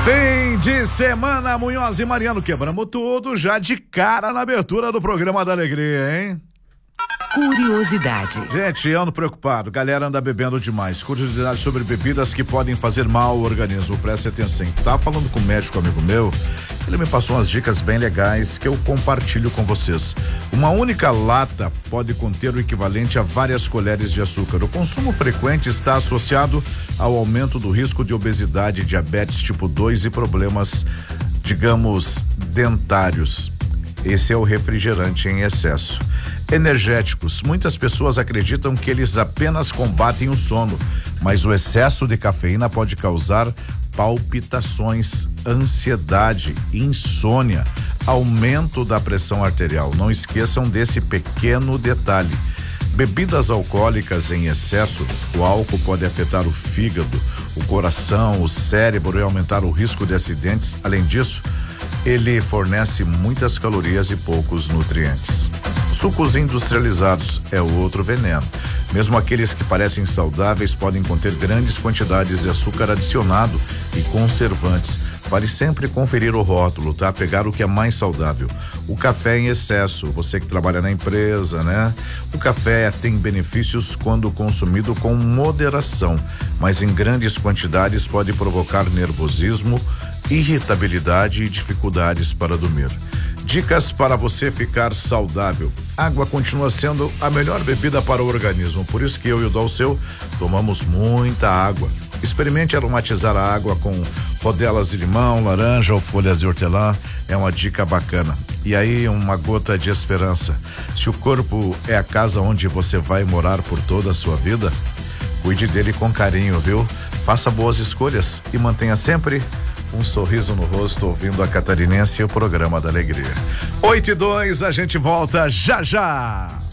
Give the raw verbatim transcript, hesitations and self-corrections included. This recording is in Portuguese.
Fim de semana, Munhoz e Mariano, quebramos tudo já de cara na abertura do programa da Alegria, hein? Curiosidade. Gente, ando preocupado, galera anda bebendo demais. Curiosidade sobre bebidas que podem fazer mal ao organismo, preste atenção. Tava falando com um médico amigo meu, ele me passou umas dicas bem legais que eu compartilho com vocês. Uma única lata pode conter o equivalente a várias colheres de açúcar. O consumo frequente está associado ao aumento do risco de obesidade, diabetes tipo dois e problemas, digamos, dentários. Esse é o refrigerante em excesso. Energéticos. Muitas pessoas acreditam que eles apenas combatem o sono, mas o excesso de cafeína pode causar palpitações, ansiedade, insônia, aumento da pressão arterial. Não esqueçam desse pequeno detalhe. Bebidas alcoólicas em excesso, o álcool pode afetar o fígado, o coração, o cérebro e aumentar o risco de acidentes. Além disso, ele fornece muitas calorias e poucos nutrientes. Sucos industrializados é outro veneno. Mesmo aqueles que parecem saudáveis podem conter grandes quantidades de açúcar adicionado e conservantes. Vale sempre conferir o rótulo, tá? Pegar o que é mais saudável. O café em excesso, você que trabalha na empresa, né? O café tem benefícios quando consumido com moderação, mas em grandes quantidades pode provocar nervosismo, irritabilidade e dificuldades para dormir. Dicas para você ficar saudável. Água continua sendo a melhor bebida para o organismo, por isso que eu e o Dalceu tomamos muita água. Experimente aromatizar a água com rodelas de limão, laranja ou folhas de hortelã, é uma dica bacana. E aí, uma gota de esperança. Se o corpo é a casa onde você vai morar por toda a sua vida, cuide dele com carinho, viu? Faça boas escolhas e mantenha sempre um sorriso no rosto ouvindo a Catarinense e o programa da Alegria. oito e dois, a gente volta já já.